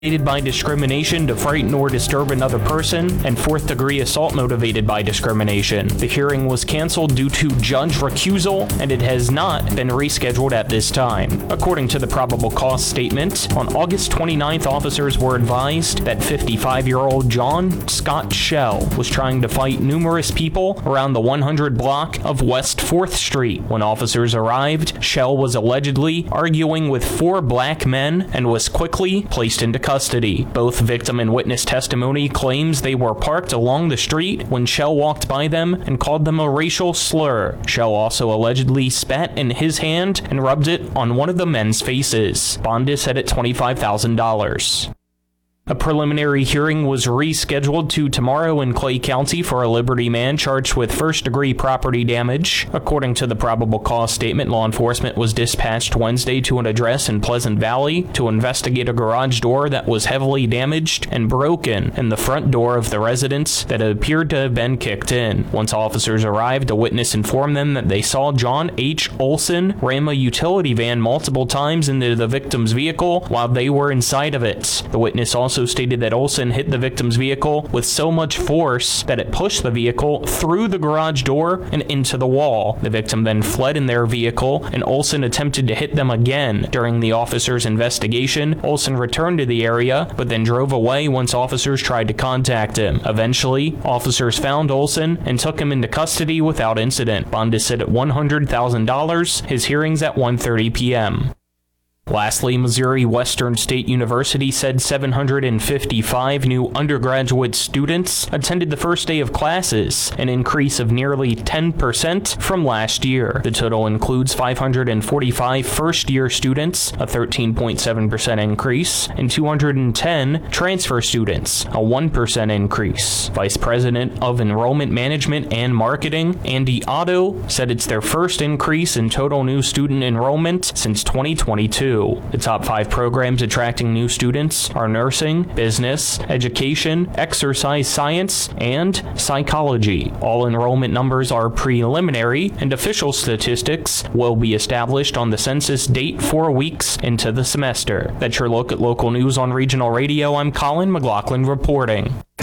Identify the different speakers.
Speaker 1: motivated by discrimination to frighten or disturb another person, and fourth-degree assault motivated by discrimination. The hearing was canceled due to judge recusal, and it has not been rescheduled at this time. According to the probable cause statement, on August 29th, officers were advised that 55-year-old John Scott Shell was trying to fight numerous people around the 100 block of West 4th Street. When officers arrived, Shell was allegedly arguing with 4 black men and was quickly placed into custody. Both victim and witness testimony claims they were parked along the street when Shell walked by them and called them a racial slur. Shell also allegedly spat in his hand and rubbed it on one of the men's faces. Bond is set at $25,000. A preliminary hearing was rescheduled to tomorrow in Clay County for a Liberty man charged with first-degree property damage. According to the probable cause statement, law enforcement was dispatched Wednesday to an address in Pleasant Valley to investigate a garage door that was heavily damaged and broken and the front door of the residence that appeared to have been kicked in. Once officers arrived, a witness informed them that they saw John H. Olson ram a utility van multiple times into the victim's vehicle while they were inside of it. The witness also stated that Olson hit the victim's vehicle with so much force that it pushed the vehicle through the garage door and into the wall. The victim then fled in their vehicle, and Olson attempted to hit them again. During the officers' investigation, Olson returned to the area, but then drove away once officers tried to contact him. Eventually, officers found Olson and took him into custody without incident. Bond is set at $100,000. His hearing's at 1:30 p.m. Lastly, Missouri Western State University said 755 new undergraduate students attended the first day of classes, an increase of nearly 10% from last year. The total includes 545 first-year students, a 13.7% increase, and 210 transfer students, a 1% increase. Vice President of Enrollment Management and Marketing, Andy Otto, said it's their first increase in total new student enrollment since 2022. The top 5 programs attracting new students are nursing, business, education, exercise science, and psychology. All enrollment numbers are preliminary, and official statistics will be established on the census date 4 weeks into the semester. That's your look at local news on Regional Radio. I'm Colin McLaughlin reporting.